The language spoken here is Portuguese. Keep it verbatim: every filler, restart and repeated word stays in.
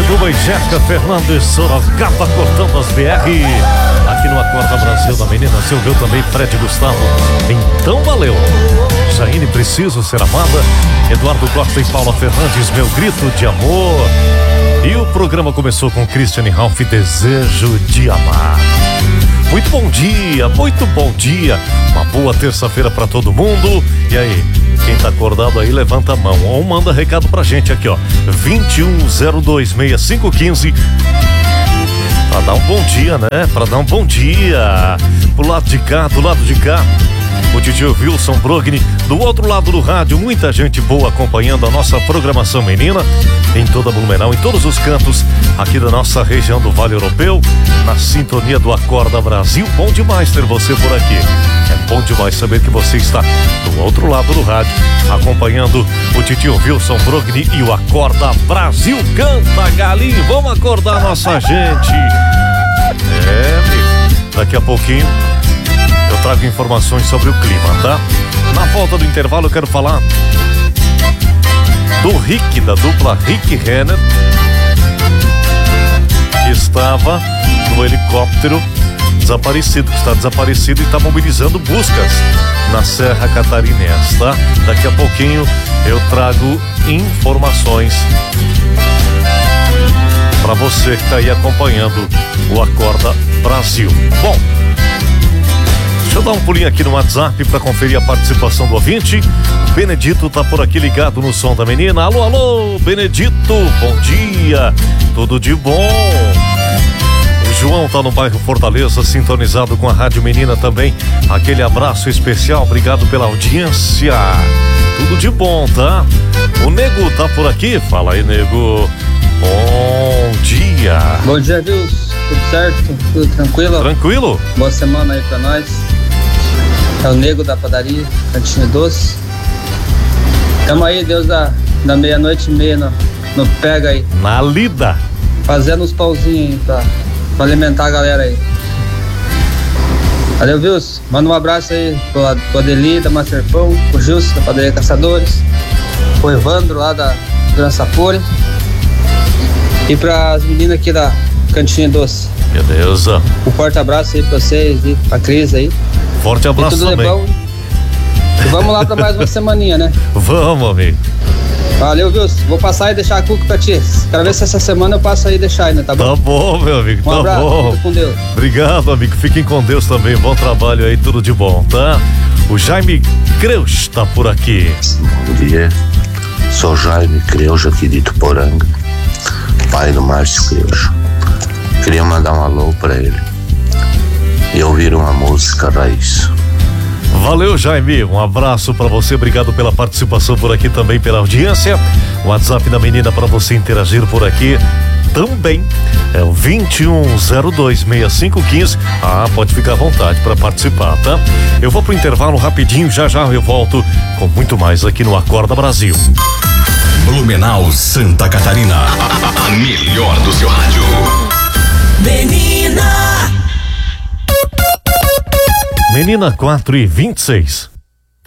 Sanduba e Jéssica Fernandes, Sorocaba cortando as B R. Aqui no Acorda Brasil da Menina, você ouviu também Fred Gustavo. Então valeu. Jaine, Preciso Ser Amada. Eduardo Costa e Paula Fernandes, Meu Grito de Amor. E o programa começou com Christiane Ralph, Desejo de Amar. Muito bom dia, muito bom dia. Uma boa terça-feira pra todo mundo. E aí, quem tá acordado aí, levanta a mão ou manda recado pra gente aqui, ó. vinte e um zero dois, sessenta e cinco quinze. Pra dar um bom dia, né? Pra dar um bom dia. Pro lado de cá, do lado de cá, o D J Wilson Brogni. Do outro lado do rádio, muita gente boa acompanhando a nossa programação menina em toda Blumenau, em todos os cantos aqui da nossa região do Vale Europeu, na sintonia do Acorda Brasil. Bom demais ter você por aqui. É bom demais saber que você está do outro lado do rádio, acompanhando o titio Wilson Brogni e o Acorda Brasil. Canta, galinho, vamos acordar nossa gente. É, daqui a pouquinho eu trago informações sobre o clima, tá? Na volta do intervalo eu quero falar do Rick, da dupla Rick Renner, que estava no helicóptero desaparecido, que está desaparecido e está mobilizando buscas na Serra Catarinense, tá? Daqui a pouquinho eu trago informações para você que está aí acompanhando o Acorda Brasil. Bom, deixa eu dar um pulinho aqui no WhatsApp para conferir a participação do ouvinte. O Benedito tá por aqui ligado no som da menina. Alô, alô, Benedito, bom dia, tudo de bom. O João tá no bairro Fortaleza, sintonizado com a Rádio Menina também. Aquele abraço especial, obrigado pela audiência. Tudo de bom, tá? O Nego tá por aqui, fala aí, Nego. Bom dia. Bom dia, Deus. Tudo certo? Tudo tranquilo? Tranquilo? Boa semana aí pra nós. É o Nego da padaria, Cantinho Doce. Tamo aí, Deus da, da meia-noite e meia no, no pega aí. Na lida. Fazendo uns pauzinhos aí pra, pra alimentar a galera aí. Valeu, Wilson. Manda um abraço aí pro, pro Adeli da Masterpão, pro Gilson da padaria Caçadores, pro Evandro lá da Gran Sapori e pras meninas aqui da Cantinho Doce. Beleza. Um forte abraço aí pra vocês e pra Cris aí. Forte abraço tudo também. Bom. E vamos lá pra mais uma semaninha, né? Vamos, amigo. Valeu, Wilson. Vou passar e deixar a cuca pra ti. Quero ver se essa semana eu passo aí e deixar ainda, tá bom? Tá bom, meu amigo, um tá abraço, bom. Tudo com Deus. Obrigado, amigo. Fiquem com Deus também. Bom trabalho aí, tudo de bom, tá? O Jaime Creus tá por aqui. Bom dia. Sou Jaime Creus aqui de Ituporanga, pai do Márcio Creus. Queria mandar um alô pra ele e ouvir uma música raiz. Valeu, Jaime, um abraço pra você, obrigado pela participação por aqui também, pela audiência. O WhatsApp da menina pra você interagir por aqui também é o vinte e um zero dois, sessenta e cinco quinze. Ah, pode ficar à vontade pra participar, tá? Eu vou pro intervalo rapidinho, já já eu volto com muito mais aqui no Acorda Brasil. Blumenau, Santa Catarina, a melhor do seu rádio. Menina. Menina quatro e vinte e seis.